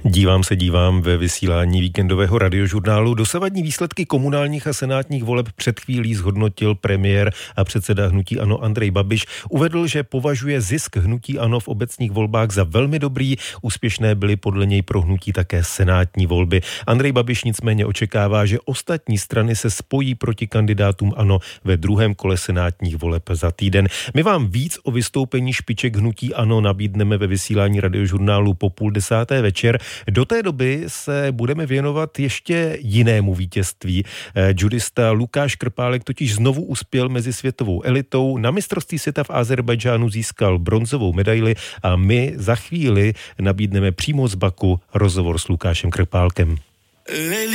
Dívám ve vysílání víkendového radiožurnálu. Dosavadní výsledky komunálních a senátních voleb před chvílí zhodnotil premiér a předseda hnutí ANO Andrej Babiš. Uvedl, že považuje zisk hnutí ANO v obecních volbách za velmi dobrý. Úspěšné byly podle něj pro hnutí také senátní volby. Andrej Babiš nicméně očekává, že ostatní strany se spojí proti kandidátům ANO ve druhém kole senátních voleb za týden. My vám víc o vystoupení špiček hnutí ANO nabídneme ve vysílání radiožurnálu po 9:30 večer. Do té doby se budeme věnovat ještě jinému vítězství. Judista Lukáš Krpálek totiž znovu uspěl mezi světovou elitou. Na mistrovství světa v Azerbajdžánu získal bronzovou medaili a my za chvíli nabídneme přímo z Baku rozhovor s Lukášem Krpálkem.